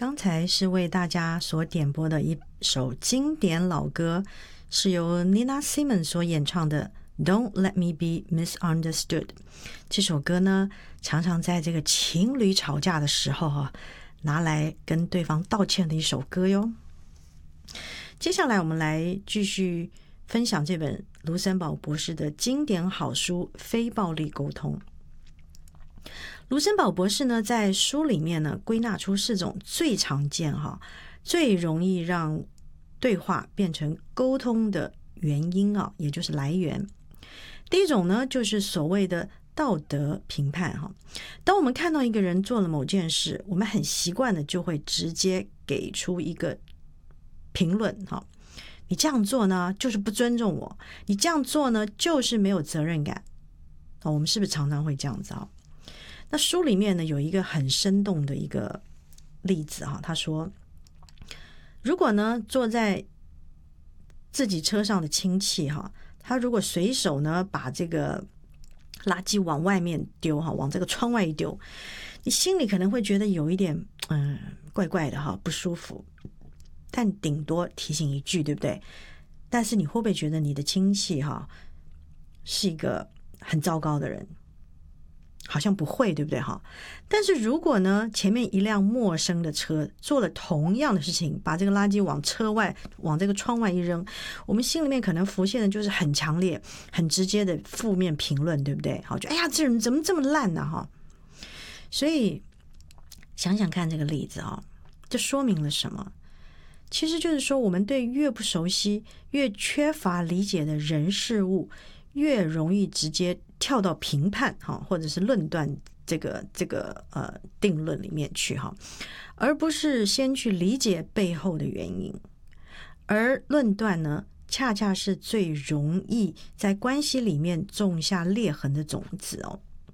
刚才是为大家所点播的一首经典老歌，是由 Nina Simone 所演唱的 Don't Let Me Be Misunderstood。 这首歌呢，常常在这个情侣吵架的时候拿来跟对方道歉的一首歌哟。接下来我们来继续分享这本卢森堡博士的经典好书《非暴力沟通》。卢森堡博士呢，在书里面呢，归纳出4种最常见最容易让对话变成沟通的原因也就是来源。第一种呢，就是所谓的道德评判当我们看到一个人做了某件事，我们很习惯的就会直接给出一个评论你这样做呢，就是不尊重我，你这样做呢，就是没有责任感我们是不是常常会这样子那书里面呢，有一个很生动的一个例子他说，如果呢坐在自己车上的亲戚他如果随手呢把这个垃圾往外面丢往这个窗外一丢，你心里可能会觉得有一点怪怪的不舒服，但顶多提醒一句，对不对？但是你会不会觉得你的亲戚是一个很糟糕的人？好像不会，对不对但是如果呢，前面一辆陌生的车做了同样的事情，把这个垃圾往车外往这个窗外一扔，我们心里面可能浮现的就是很强烈很直接的负面评论，对不对？就哎呀，这人怎么这么烂呢所以想想看这个例子这说明了什么？其实就是说，我们对越不熟悉越缺乏理解的人事物，越容易直接跳到评判或者是论断这个定论里面去而不是先去理解背后的原因。而论断呢，恰恰是最容易在关系里面种下裂痕的种子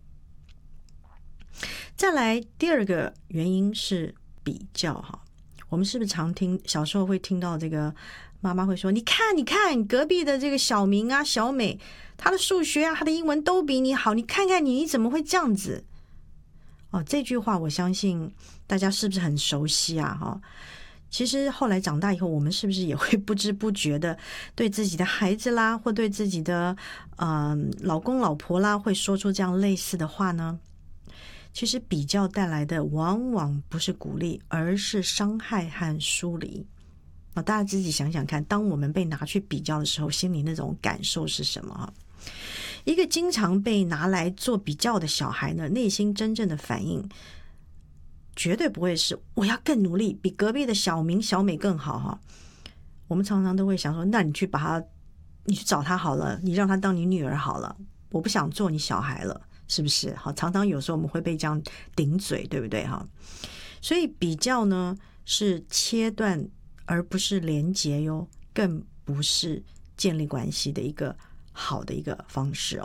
再来第二个原因是比较我们是不是常听，小时候会听到这个妈妈会说，你看隔壁的这个小明啊小美，他的数学他的英文都比你好，你看看你怎么会这样子这句话我相信大家是不是很熟悉其实后来长大以后，我们是不是也会不知不觉的对自己的孩子啦，或对自己的老公老婆啦，会说出这样类似的话呢？其实比较带来的往往不是鼓励，而是伤害和疏离大家自己想想看，当我们被拿去比较的时候，心里那种感受是什么一个经常被拿来做比较的小孩呢，内心真正的反应绝对不会是我要更努力，比隔壁的小明小美更好我们常常都会想说，那你去找他好了，你让他当你女儿好了，我不想做你小孩了，是不是常常有时候我们会被这样顶嘴，对不对所以比较呢是切断而不是连结哟，更不是建立关系的一个好的一个方式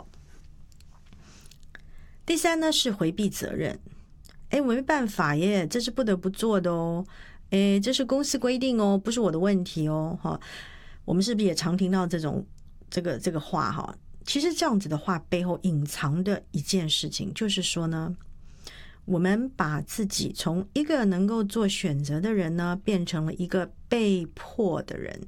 第三呢是回避责任，我没办法耶，这是不得不做的这是公司规定不是我的问题我们是不是也常听到这种这个话其实这样子的话背后隐藏的一件事情就是说呢，我们把自己从一个能够做选择的人呢，变成了一个被迫的人。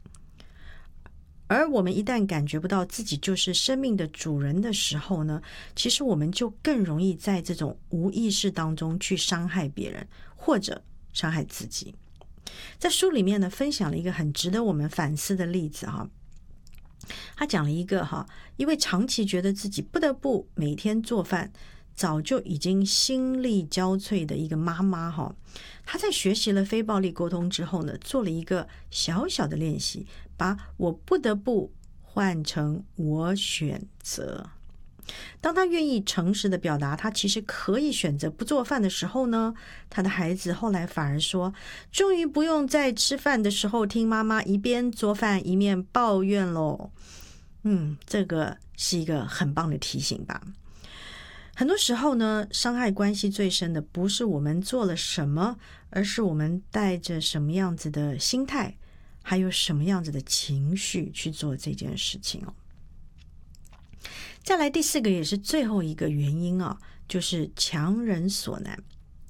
而我们一旦感觉不到自己就是生命的主人的时候呢，其实我们就更容易在这种无意识当中去伤害别人，或者伤害自己。在书里面呢，分享了一个很值得我们反思的例子他讲了一位长期觉得自己不得不每天做饭，早就已经心力交瘁的一个妈妈她在学习了非暴力沟通之后呢，做了一个小小的练习，把我不得不换成我选择。当她愿意诚实的表达她其实可以选择不做饭的时候呢，她的孩子后来反而说，终于不用在吃饭的时候听妈妈一边做饭一面抱怨咯。这个是一个很棒的提醒吧。很多时候呢，伤害关系最深的不是我们做了什么，而是我们带着什么样子的心态，还有什么样子的情绪去做这件事情再来第4个也是最后一个原因就是强人所难。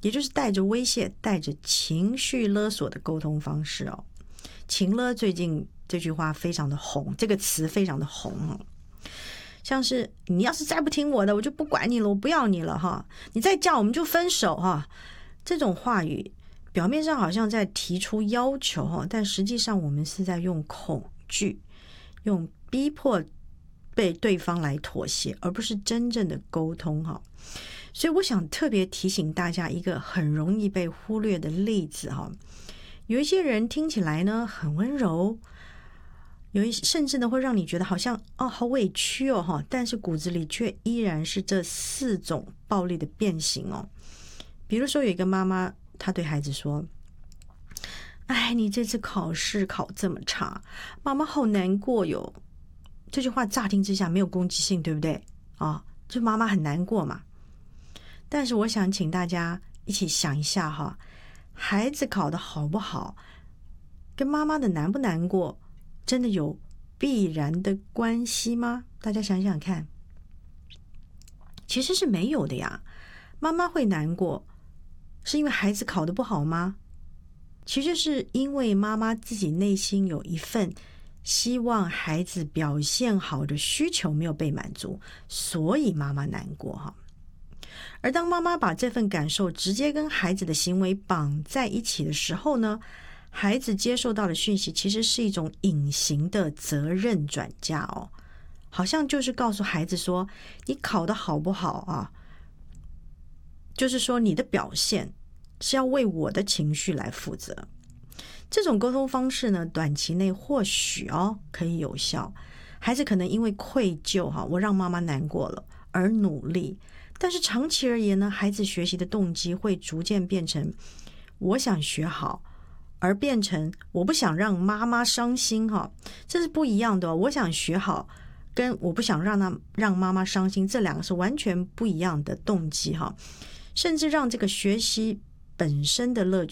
也就是带着威胁、带着情绪勒索的沟通方式哦。情勒最近这句话非常的红，这个词非常的红哦。像是你要是再不听我的，我就不管你了，我不要你了哈，你再叫我们就分手哈。这种话语表面上好像在提出要求哈，但实际上我们是在用恐惧、用逼迫被对方来妥协，而不是真正的沟通哈。所以我想特别提醒大家一个很容易被忽略的例子哈。有一些人听起来呢很温柔，甚至呢会让你觉得好像好委屈哦哈，但是骨子里却依然是这4种暴力的变形哦。比如说有一个妈妈，她对孩子说：哎，你这次考试考这么差，妈妈好难过哟。这句话乍听之下没有攻击性，对不对就妈妈很难过嘛。但是我想请大家一起想一下哈，孩子考得好不好跟妈妈的难不难过真的有必然的关系吗？大家想想看，其实是没有的呀。妈妈会难过是因为孩子考得不好吗？其实是因为妈妈自己内心有一份希望孩子表现好的需求没有被满足，所以妈妈难过哈。而当妈妈把这份感受直接跟孩子的行为绑在一起的时候呢，孩子接受到的讯息其实是一种隐形的责任转嫁哦，好像就是告诉孩子说，你考得好不好就是说你的表现是要为我的情绪来负责。这种沟通方式呢，短期内或许可以有效，孩子可能因为愧疚我让妈妈难过了而努力，但是长期而言呢，孩子学习的动机会逐渐变成我想学好，而变成我不想让妈妈伤心这是不一样的我想学好跟我不想让妈妈伤心，这两个是完全不一样的动机甚至让这个学习本身的乐趣